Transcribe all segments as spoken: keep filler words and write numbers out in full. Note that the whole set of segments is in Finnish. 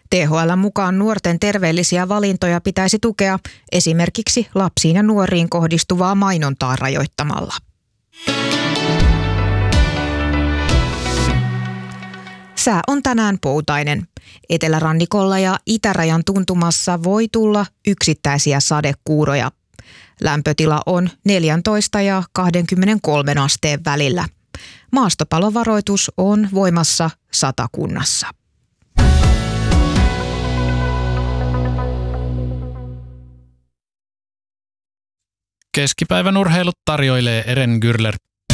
T H L:n mukaan nuorten terveellisiä valintoja pitäisi tukea esimerkiksi lapsiin ja nuoriin kohdistuvaa mainontaa rajoittamalla. Sää on tänään poutainen. Etelärannikolla ja itärajan tuntumassa voi tulla yksittäisiä sadekuuroja. Lämpötila on neljätoista ja kaksikymmentäkolme asteen välillä. Maastopalovaroitus on voimassa Satakunnassa. Keskipäivän urheilut tarjoilee Eren Gürler.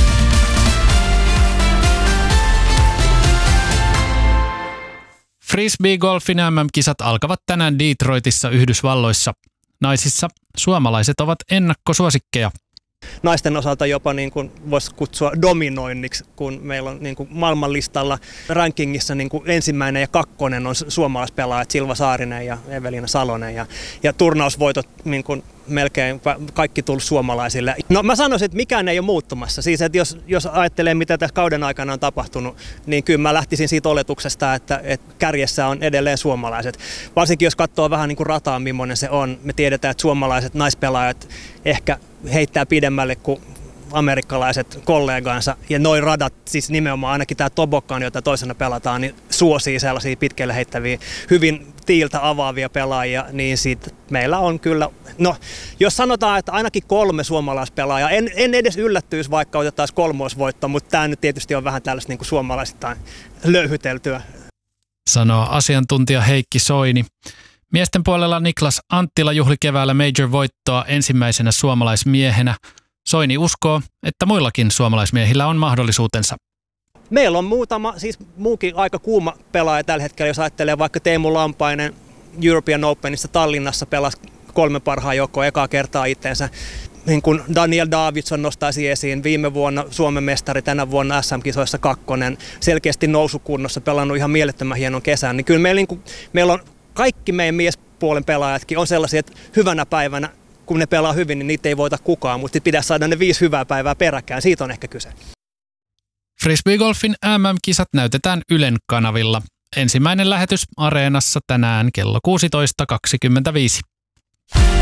Frisbee-golfin M M-kisat alkavat tänään Detroitissa Yhdysvalloissa. Naisissa suomalaiset ovat ennakkosuosikkeja. Naisten osalta jopa niin kuin voisi kutsua dominoinniksi, kun meillä on niin kuin maailmanlistalla rankingissa niin kuin ensimmäinen ja kakkonen on suomalaispelaajat Silva Saarinen ja Evelina Salonen. Ja, ja turnausvoitot niin kuin melkein kaikki tullut suomalaisille. No mä sanoisin, että mikään ei ole muuttumassa. Siis että jos, jos ajattelee, mitä tässä kauden aikana on tapahtunut, niin kyllä mä lähtisin siitä oletuksesta, että, että kärjessä on edelleen suomalaiset. Varsinkin jos katsoo vähän niin kuin rataa, millainen se on. Me tiedetään, että suomalaiset naispelaajat ehkä heittää pidemmälle kuin amerikkalaiset kollegansa. Ja noin radat, siis nimenomaan ainakin tämä Toboggan, jota toisena pelataan, niin suosii sellaisia pitkälle heittäviä, hyvin tiiltä avaavia pelaajia, niin siitä meillä on kyllä, no jos sanotaan, että ainakin kolme suomalaispelaajaa, en, en edes yllättyisi, vaikka otettaisiin kolmoisvoitto, mutta tämä nyt tietysti on vähän tällaista niin kuin suomalaisittain löyhyteltyä. Sanoo asiantuntija Heikki Soini. Miesten puolella Niklas Anttila juhli keväällä major-voittoa ensimmäisenä suomalaismiehenä. Soini uskoo, että muillakin suomalaismiehillä on mahdollisuutensa. Meillä on muutama, siis muukin aika kuuma pelaaja tällä hetkellä, jos ajattelee vaikka Teemu Lampainen European Openissa Tallinnassa pelasi kolme parhaan joukkoa ekaa kertaa itseensä. Niin kuin Daniel Davidson nostaisi esiin, viime vuonna Suomen mestari, tänä vuonna S M-kisoissa kakkonen, selkeästi nousukunnossa, pelannut ihan mielettömän hienon kesän. Niin kyllä meillä, niin kuin, meillä on kaikki meidän miespuolen pelaajatkin on sellaisia, että hyvänä päivänä, kun ne pelaa hyvin, niin niitä ei voita kukaan, mutta pitäisi saada ne viisi hyvää päivää peräkään. Siitä on ehkä kyse. Frisbee-golfin M M-kisat näytetään Ylen kanavilla. Ensimmäinen lähetys Areenassa tänään kello kuusitoista kaksikymmentäviisi.